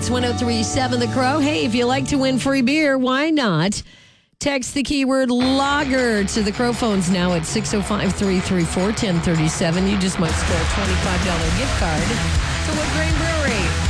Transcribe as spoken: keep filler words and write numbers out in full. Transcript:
It's one oh three point seven The Crow. Hey, if you like to win free beer, why not? Text the keyword lager to the Crow phones now at six oh five, three three four, one oh three seven. You just might score a twenty-five dollars gift card to Wood Grain Brewery.